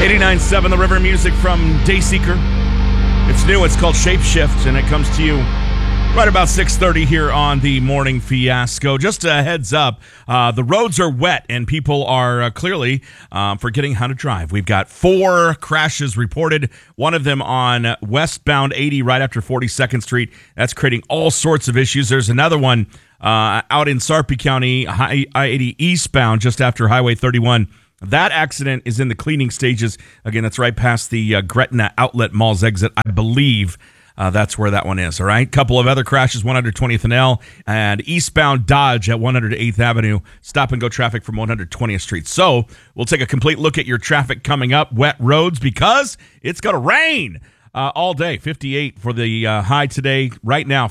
89.7 The River, music from Dayseeker. It's new. It's called Shapeshift, and it comes to you right about 6:30 here on the Morning Fiasco. Just a heads up, the roads are wet, and people are clearly forgetting how to drive. We've got 4 crashes reported, one of them on westbound 80 right after 42nd Street. That's creating all sorts of issues. There's another one out in Sarpy County, I-80 eastbound, just after Highway 31. That accident is in the cleaning stages. Again, that's right past the Gretna Outlet Mall's exit. I believe that's where that one is, all right? Couple of other crashes, 120th and L, and eastbound Dodge at 108th Avenue. Stop-and-go traffic from 120th Street. So we'll take a complete look at your traffic coming up. Wet roads because it's going to rain all day. 58 for the high today. Right now,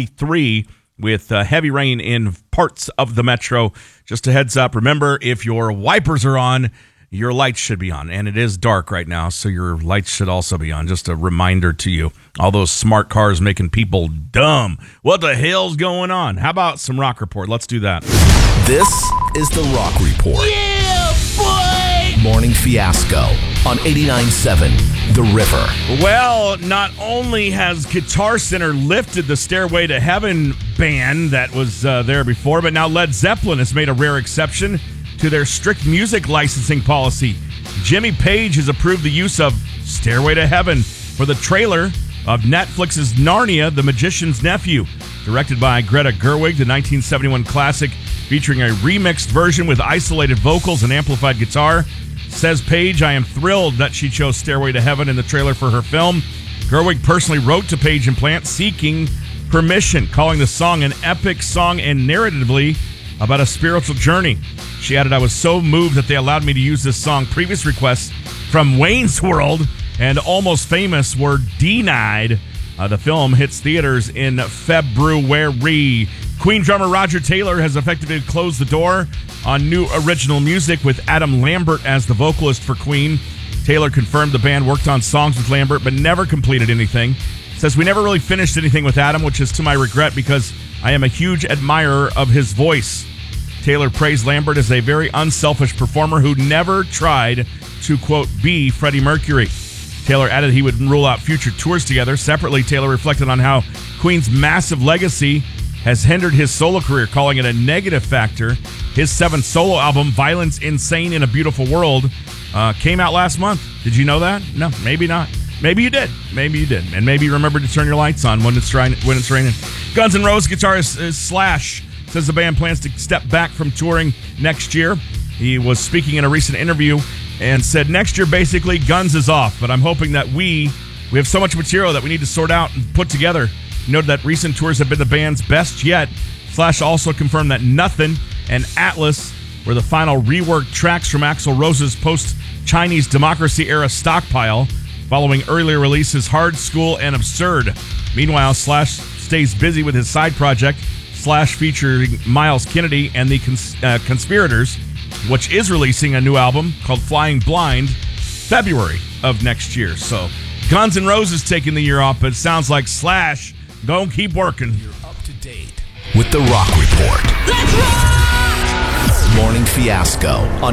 53 with heavy rain in parts of the metro. Just a heads up, remember, if your wipers are on, your lights should be on. And it is dark right now, so your lights should also be on. Just a reminder to you. All those smart cars making people dumb. What the hell's going on? How about some Rock Report? Let's do that. This is the Rock Report. Yeah, boy! Morning Fiasco on 89.7 The River. Well, not only has Guitar Center lifted the Stairway to Heaven ban that was there before, but now Led Zeppelin has made a rare exception to their strict music licensing policy. Jimmy Page has approved the use of Stairway to Heaven for the trailer of Netflix's Narnia, The Magician's Nephew. Directed by Greta Gerwig, the 1971 classic featuring a remixed version with isolated vocals and amplified guitar. Says Page, I am thrilled that she chose Stairway to Heaven in the trailer for her film. Gerwig personally wrote to Page and Plant seeking permission, calling the song an epic song and narratively about a spiritual journey. She added, I was so moved that they allowed me to use this song. Previous requests from Wayne's World and Almost Famous were denied. The film hits theaters in February. Queen drummer Roger Taylor has effectively closed the door on new original music with Adam Lambert as the vocalist for Queen. Taylor confirmed the band worked on songs with Lambert but never completed anything. Says, we never really finished anything with Adam, which is to my regret because I am a huge admirer of his voice. Taylor praised Lambert as a very unselfish performer who never tried to, quote, be Freddie Mercury. Taylor added he would rule out future tours together. Separately, Taylor reflected on how Queen's massive legacy has hindered his solo career, calling it a negative factor. His 7th solo album, Violence, Insane in a Beautiful World, came out last month. Did you know that? No, maybe not. Maybe you did. Maybe you did. And maybe you remembered to turn your lights on when it's raining. Guns N' Roses guitarist Slash says the band plans to step back from touring next year. He was speaking in a recent interview and said next year, basically, Guns is off. But I'm hoping that we have so much material that we need to sort out and put together. He noted that recent tours have been the band's best yet. Slash also confirmed that Nothing and Atlas were the final reworked tracks from Axl Rose's post-Chinese Democracy-era stockpile, following earlier releases Hard, School, and Absurd. Meanwhile, Slash stays busy with his side project, Slash featuring Miles Kennedy and the Conspirators, which is releasing a new album called Flying Blind February of next year. So Guns N' Roses taking the year off, but it sounds like Slash don't keep working. You're up to date with the Rock Report. Let's rock! Morning Fiasco on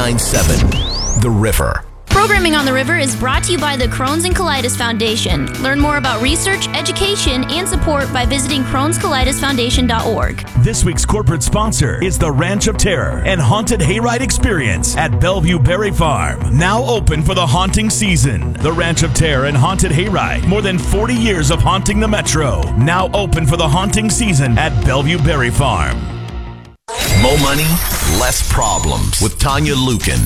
89.7 The River. Programming on the River is brought to you by the Crohn's and Colitis Foundation. Learn more about research, education, and support by visiting Crohn'sColitisFoundation.org. This week's corporate sponsor is the Ranch of Terror and Haunted Hayride Experience at Bellevue Berry Farm. Now open for the haunting season. The Ranch of Terror and Haunted Hayride. More than 40 years of haunting the Metro. Now open for the haunting season at Bellevue Berry Farm. More money, less problems with Tanya Lukin,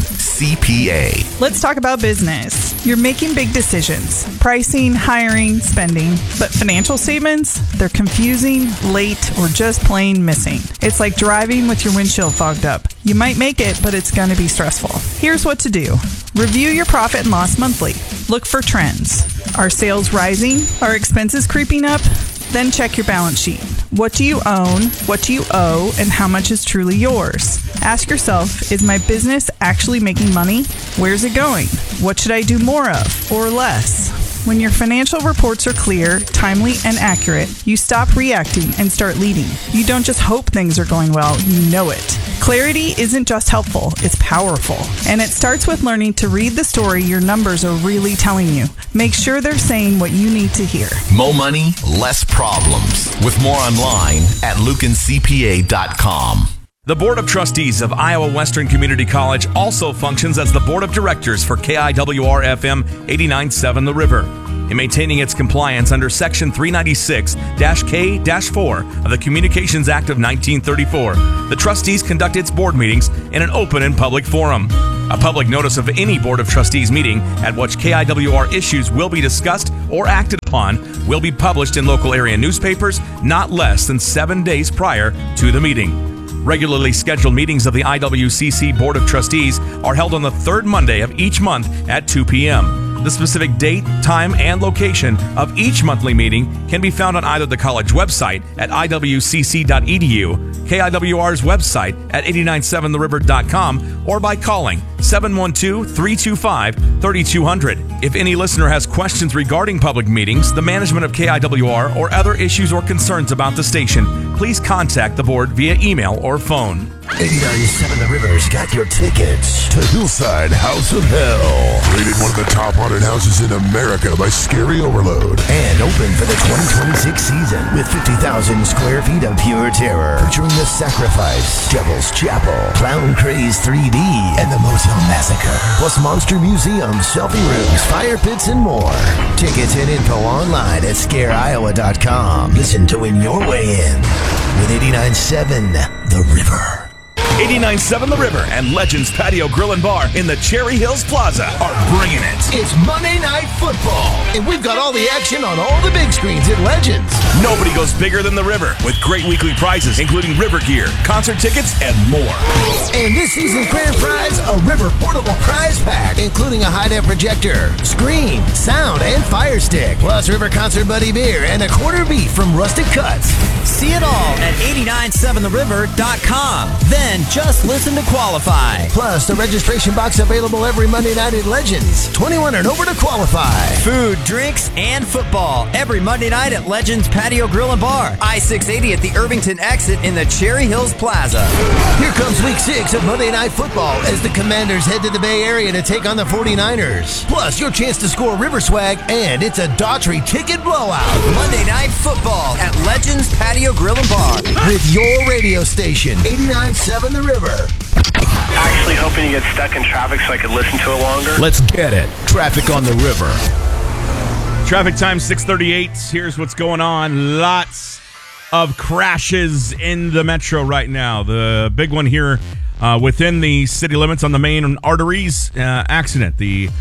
CPA. Let's talk about business. You're making big decisions. Pricing, hiring, spending. But financial statements? They're confusing, late, or just plain missing. It's like driving with your windshield fogged up. You might make it, but it's going to be stressful. Here's what to do. Review your profit and loss monthly. Look for trends. Are sales rising? Are expenses creeping up? Then check your balance sheet. What do you own? What do you owe? And how much is truly yours? Ask yourself, is my business actually making money? Where's it going? What should I do more of or less? When your financial reports are clear, timely, and accurate, you stop reacting and start leading. You don't just hope things are going well, you know it. Clarity isn't just helpful, it's powerful. And it starts with learning to read the story your numbers are really telling you. Make sure they're saying what you need to hear. More money, less problems. With more online at lucancpa.com. The Board of Trustees of Iowa Western Community College also functions as the Board of Directors for KIWR-FM 89.7 The River. In maintaining its compliance under Section 396-K-4 of the Communications Act of 1934, the trustees conduct its board meetings in an open and public forum. A public notice of any Board of Trustees meeting at which KIWR issues will be discussed or acted upon will be published in local area newspapers not less than 7 days prior to the meeting. Regularly scheduled meetings of the IWCC Board of Trustees are held on the third Monday of each month at 2 p.m. The specific date, time, and location of each monthly meeting can be found on either the college website at iwcc.edu, KIWR's website at 897theriver.com, or by calling 712-325-3200. If any listener has questions regarding public meetings, the management of KIWR, or other issues or concerns about the station, please contact the board via email or phone. 89.7 The River's got your tickets to Hillside House of Hell. Rated one of the top haunted houses in America by Scary Overload. and open for the 2026 season with 50,000 square feet of pure terror, featuring The Sacrifice, Devil's Chapel, Clown Craze 3D, and the Motel Massacre, plus Monster Museum, selfie rooms, fire pits, and more. Tickets and info online at scareiowa.com. Listen to win your way in with 89.7 The River. 89.7 The River and Legends Patio Grill and Bar in the Cherry Hills Plaza are bringing it. It's Monday Night Football, and we've got all the action on all the big screens at Legends. Nobody goes bigger than The River, with great weekly prizes, including River gear, concert tickets, and more. And this season's grand prize, a River portable prize pack, including a high-def projector, screen, sound, and fire stick, plus River Concert Buddy beer and a quarter beef from Rustic Cuts. See it all at 897theriver.com. Then just listen to qualify. Plus, the registration box available every Monday night at Legends. 21 and over to qualify. Food, drinks, and football every Monday night at Legends Patio Grill and Bar. I-680 at the Irvington exit in the Cherry Hills Plaza. Here comes week 6 of Monday Night Football as the Commanders head to the Bay Area to take on the 49ers. Plus, your chance to score River swag, and it's a Daughtry ticket blowout. Monday Night Football at Legends Patio Grill and Bar. With your radio station, 89.7 The River. Actually hoping to get stuck in traffic so I could listen to it longer. Let's get it. Traffic on the river. Traffic time 6:38. Here's what's going on. Lots of crashes in the metro right now. The big one here within the city limits on the main arteries. Accident. The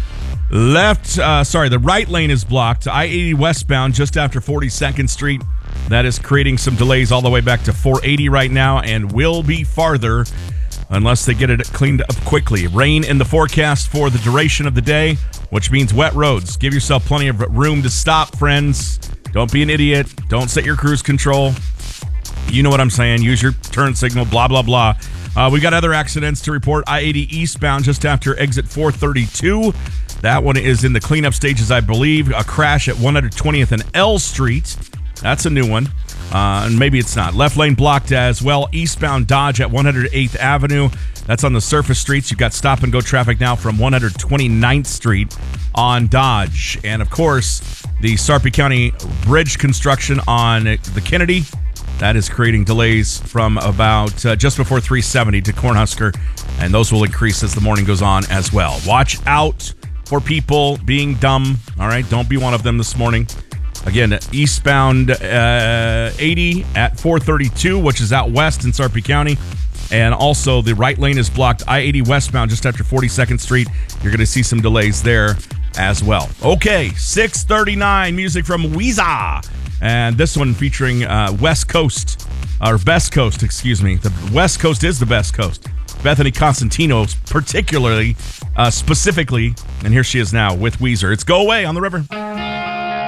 right lane is blocked. I-80 westbound just after 42nd Street. That is creating some delays all the way back to 480 right now, and will be farther unless they get it cleaned up quickly. Rain in the forecast for the duration of the day, which means wet roads. Give yourself plenty of room to stop, friends. Don't be an idiot. Don't set your cruise control. You know what I'm saying. Use your turn signal, blah, blah, blah. We got other accidents to report. I-80 eastbound just after exit 432. That one is in the cleanup stages, I believe. A crash at 120th and L Street. That's a new one. And maybe it's not. Left lane blocked as well. Eastbound Dodge at 108th Avenue. That's on the surface streets. You've got stop and go traffic now from 129th Street on Dodge. And of course, the Sarpy County Bridge construction on the Kennedy. That is creating delays from about just before 370 to Cornhusker. And those will increase as the morning goes on as well. Watch out for people being dumb. All right. Don't be one of them this morning. Again, eastbound 80 at 432, which is out west in Sarpy County. And also the right lane is blocked. I-80 westbound just after 42nd Street. You're going to see some delays there as well. Okay, 6:39, music from Weezer. And this one featuring West Coast, or Best Coast, excuse me. The West Coast is the best coast. Bethany Constantino particularly, specifically. And here she is now with Weezer. It's Go Away on the River.